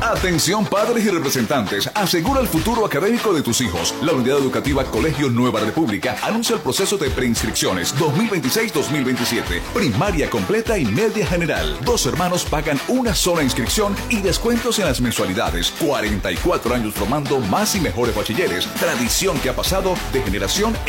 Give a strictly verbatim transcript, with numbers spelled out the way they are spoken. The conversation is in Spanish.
Atención padres y representantes, asegura el futuro académico de tus hijos. La Unidad Educativa Colegio Nueva República anuncia el proceso de preinscripciones dos mil veintiséis dos mil veintisiete. Primaria completa y media general. Dos hermanos pagan una sola inscripción y descuentos en las mensualidades. cuarenta y cuatro años formando más y mejores bachilleres. Tradición que ha pasado de generación